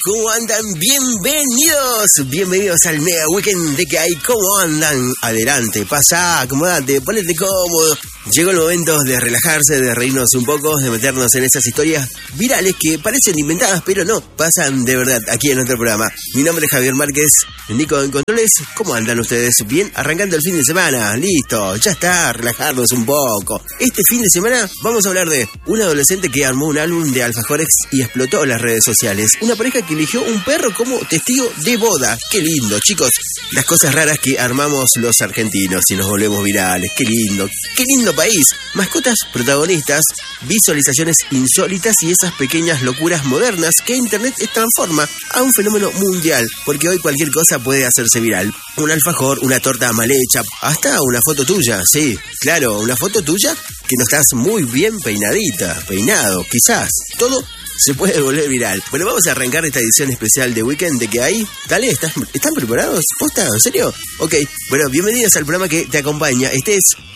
¿Cómo andan? Bienvenidos al Mega Weekend de que hay. ¿Cómo andan? Adelante, pasá, acomodate, ponete cómodo. Llegó el momento de relajarse, de reírnos un poco, de meternos en esas historias virales que parecen inventadas, pero no, pasan de verdad aquí en nuestro programa. Mi nombre es Javier Márquez, Nico en Controles. ¿Cómo andan ustedes? Bien, arrancando el fin de semana, listo, ya está, relajarnos un poco. Este fin de semana vamos a hablar de un adolescente que armó un álbum de alfajores y explotó las redes sociales. Una pareja que eligió un perro como testigo de boda. Qué lindo, chicos. Las cosas raras que armamos los argentinos y nos volvemos virales. Qué lindo país. Mascotas protagonistas, visualizaciones insólitas y esas pequeñas locuras modernas que Internet transforma a un fenómeno mundial, porque hoy cualquier cosa puede hacerse viral. Un alfajor, una torta mal hecha, hasta una foto tuya, sí, claro, una foto tuya que no estás muy bien peinado, quizás. Todo se puede volver viral. Bueno, vamos a arrancar esta edición especial de Weekend de que hay. Dale, ¿están preparados? ¿Posta? ¿En serio? Ok, bueno, bienvenidos al programa que te acompaña. Estés